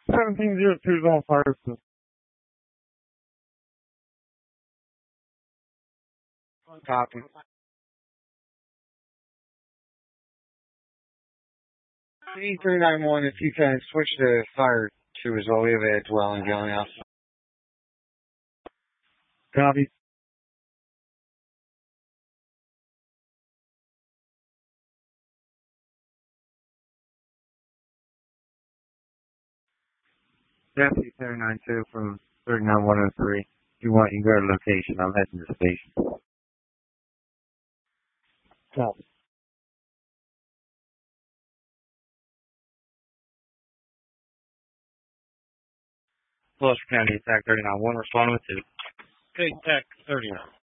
1702 is on fire system. Copy. 391, if you can switch to fire 2 as well. We have a dwelling going out. Copy. Deputy 792 from 39103. If you want, you go to location. I'm heading to the station. Copy. Gloucester County Attack 39-1, respond with 2. Okay, Attack 39.